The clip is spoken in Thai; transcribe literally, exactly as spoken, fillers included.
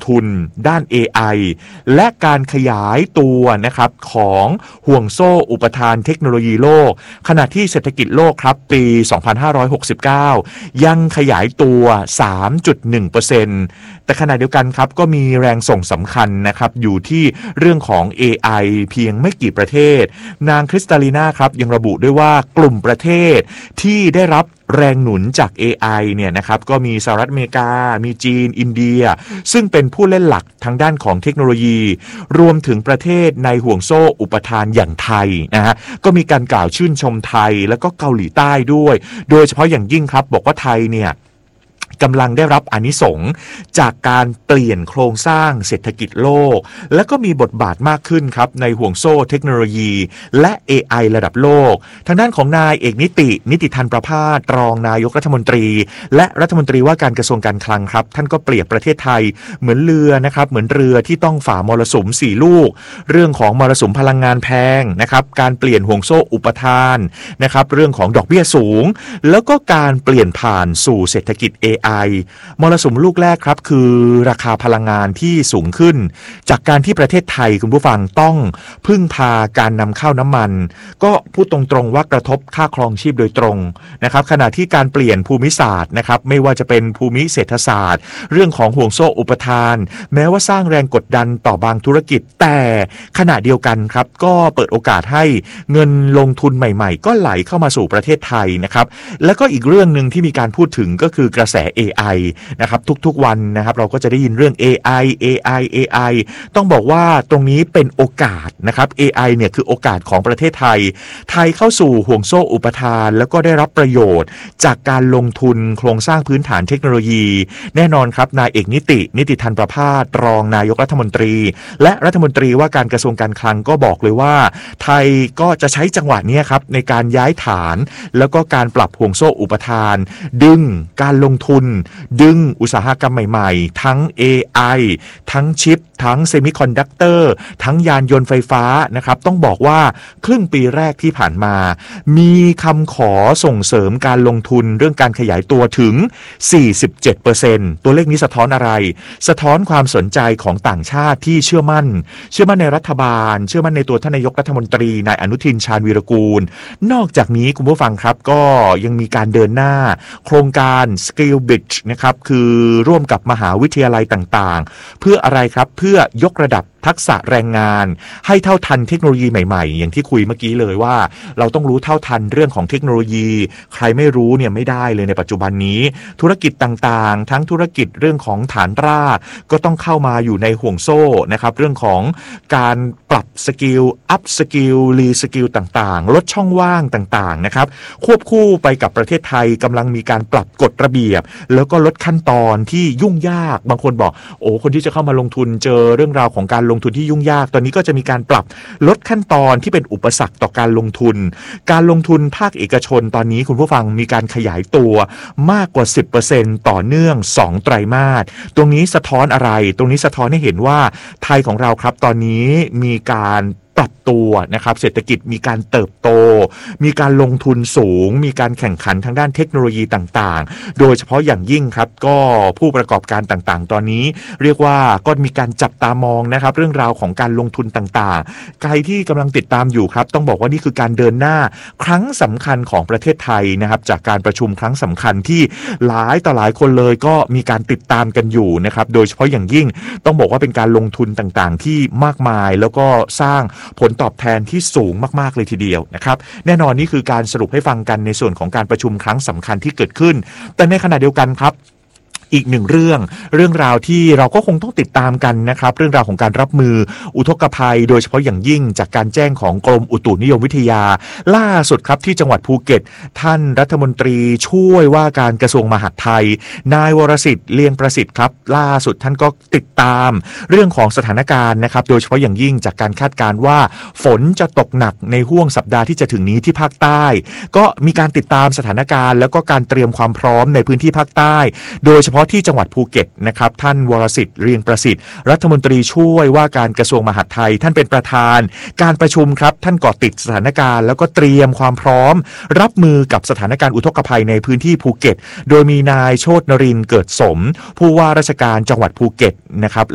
ทุนด้าน เอ ไอ และการขยายตัวนะครับของห่วงโซ่อุปทานเทคโนโลยีโลกขณะที่เศรษฐกิจโลกครับปีสองพันห้าร้อยหกสิบเก้ายังขยายตัว สามจุดหนึ่งเปอร์เซ็นต์ แต่ขณะเดียวกันครับก็มีแรงส่งสำคัญนะครับอยู่ที่เรื่องของ เอ ไอ เพียงไม่กี่ประเทศนางคริสตาลีนาครับยังระบุด้วยว่ากลุ่มประเทศที่ได้รับแรงหนุนจาก เอ ไอ เนี่ยนะครับก็มีสหรัฐอเมริกามีจีนอินเดียซึ่งเป็นผู้เล่นหลักทางด้านของเทคโนโลยีรวมถึงประเทศในห่วงโซ่อุปทานอย่างไทยนะฮะก็มีการกล่าวชื่นชมไทยแล้วก็เกาหลีใต้ด้วยโดยเฉพาะอย่างยิ่งครับบอกว่าไทยเนี่ยกำลังได้รับอานิสงส์จากการเปลี่ยนโครงสร้างเศรษฐกิจโลกและก็มีบทบาทมากขึ้นครับในห่วงโซ่เทคโนโลยีและ เอ ไอ ระดับโลกทางด้านของนายเอกนิตินิติธันประภาสรองนายกรัฐมนตรีและรัฐมนตรีว่าการกระทรวงการคลังครับท่านก็เปรียบประเทศไทยเหมือนเรือนะครับเหมือนเรือที่ต้องฝ่ามรสุมสี่ลูกเรื่องของมรสุมพลังงานแพงนะครับการเปลี่ยนห่วงโซ่อุปทานนะครับเรื่องของดอกเบี้ยสูงแล้วก็การเปลี่ยนผ่านสู่เศรษฐกิจ เอ ไอ มรสุมลูกแรกครับคือราคาพลังงานที่สูงขึ้นจากการที่ประเทศไทยคุณผู้ฟังต้องพึ่งพาการนำเข้าน้ำมันก็พูดตรงๆว่ากระทบค่าครองชีพโดยตรงนะครับขณะที่การเปลี่ยนภูมิศาสตร์นะครับไม่ว่าจะเป็นภูมิเศรษฐศาสตร์เรื่องของห่วงโซ่อุปทานแม้ว่าสร้างแรงกดดันต่อบางธุรกิจแต่ขณะเดียวกันครับก็เปิดโอกาสให้เงินลงทุนใหม่ๆก็ไหลเข้ามาสู่ประเทศไทยนะครับแล้วก็อีกเรื่องนึงที่มีการพูดถึงก็คือกระแส เอ ไอ นะครับทุกๆวันนะครับเราก็จะได้ยินเรื่อง เอ ไอ เอ ไอ เอ ไอ ต้องบอกว่าตรงนี้เป็นโอกาสนะครับ เอ ไอ เนี่ยคือโอกาสของประเทศไทยไทยเข้าสู่ห่วงโซ่อุปทานแล้วก็ได้รับประโยชน์จากการลงทุนโครงสร้างพื้นฐานเทคโนโลยีแน่นอนครับนายเอกนิตินิติธันประภาสรองนายกรัฐมนตรีและรัฐมนตรีว่าการกระทรวงการคลังก็บอกเลยว่าไทยก็จะใช้จังหวะนี้ครับในการย้ายฐานแล้วก็การปรับห่วงโซ่อุปทานดึงการลงทุนดึงอุตสาหกรรมใหม่ๆทั้ง เอ ไอ ทั้งชิปทั้งเซมิคอนดักเตอร์ทั้งยานยนต์ไฟฟ้านะครับต้องบอกว่าครึ่งปีแรกที่ผ่านมามีคำขอส่งเสริมการลงทุนเรื่องการขยายตัวถึง สี่สิบเจ็ดเปอร์เซ็นต์ ตัวเลขนี้สะท้อนอะไรสะท้อนความสนใจของต่างชาติที่เชื่อมั่นเชื่อมั่นในรัฐบาลเชื่อมั่นในตัวท่านนายกรัฐมนตรีนายอนุทินชาญวีรกูลนอกจากนี้คุณผู้ฟังครับก็ยังมีการเดินหน้าโครงการ Skill Bridge นะครับคือร่วมกับมหาวิทยาลัยต่างๆเพื่ออะไรครับเพื่อยกระดับทักษะแรงงานให้เท่าทันเทคโนโลยีใหม่ๆอย่างที่คุยเมื่อกี้เลยว่าเราต้องรู้เท่าทันเรื่องของเทคโนโลยีใครไม่รู้เนี่ยไม่ได้เลยในปัจจุบันนี้ธุรกิจต่างๆทั้งธุรกิจเรื่องของฐานรากก็ต้องเข้ามาอยู่ในห่วงโซ่นะครับเรื่องของการปรับสกิลอัพสกิลรีสกิลต่างๆลดช่องว่างต่างๆนะครับควบคู่ไปกับประเทศไทยกำลังมีการปรับกฎระเบียบแล้วก็ลดขั้นตอนที่ยุ่งยากบางคนบอกโอ้คนที่จะเข้ามาลงทุนเจอเรื่องราวของการลงทุนที่ยุ่งยากตอนนี้ก็จะมีการปรับลดขั้นตอนที่เป็นอุปสรรคต่อการลงทุนการลงทุนภาคเอกชนตอนนี้คุณผู้ฟังมีการขยายตัวมากกว่า สิบเปอร์เซ็นต์ ต่อเนื่องสองไตรมาสตรงนี้สะท้อนอะไรตรงนี้สะท้อนให้เห็นว่าไทยของเราครับตอนนี้มีการปรับตัวนะครับเศรษฐกิจมีการเติบโตมีการลงทุนสูงมีการแข่งขันทางด้านเทคโนโลยีต่างๆโดยเฉพาะอย่างยิ่งครับก็ผู้ประกอบการต่างๆตอนนี้เรียกว่าก็มีการจับตามองนะครับเรื่องราวของการลงทุนต่างๆใครที่กำลังติดตามอยู่ครับต้องบอกว่านี่คือการเดินหน้าครั้งสำคัญของประเทศไทยนะครับจากการประชุมครั้งสำคัญที่หลายต่อหลายคนเลยก็มีการติดตามกันอยู่นะครับโดยเฉพาะอย่างยิ่งต้องบอกว่าเป็นการลงทุนต่างๆที่มากมายแล้วก็สร้างผลตอบแทนที่สูงมากๆเลยทีเดียวนะครับแน่นอนนี่คือการสรุปให้ฟังกันในส่วนของการประชุมครั้งสำคัญที่เกิดขึ้นแต่ในขณะเดียวกันครับอีกหนึ่งเรื่องเรื่องราวที่เราก็คงต้องติดตามกันนะครับเรื่องราวของการรับมืออุทกภัยโดยเฉพาะอย่างยิ่งจากการแจ้งของกรมอุตุนิยมวิทยาล่าสุดครับที่จังหวัดภูเก็ตท่านรัฐมนตรีช่วยว่าการกระทรวงมหาดไทยนายวรสิทธิ์เลียงประสิทธิ์ครับล่าสุดท่านก็ติดตามเรื่องของสถานการณ์นะครับโดยเฉพาะอย่างยิ่งจากการคาดการณ์ว่าฝนจะตกหนักในห้วงสัปดาห์ที่จะถึงนี้ที่ภาคใต้ก็มีการติดตามสถานการณ์แล้วก็การเตรียมความพร้อมในพื้นที่ภาคใต้โดยเฉพาะที่จังหวัดภูเก็ตนะครับท่านวรสิทธิ์เรียงประสิทธิ์รัฐมนตรีช่วยว่าการกระทรวงมหาดไทยท่านเป็นประธานการประชุมครับท่านเกาะติดสถานการณ์แล้วก็เตรียมความพร้อมรับมือกับสถานการณ์อุทกภัยในพื้นที่ภูเก็ตโดยมีนายโชตินรินทร์เกิดสมผู้ว่าราชการจังหวัดภูเก็ตนะครับ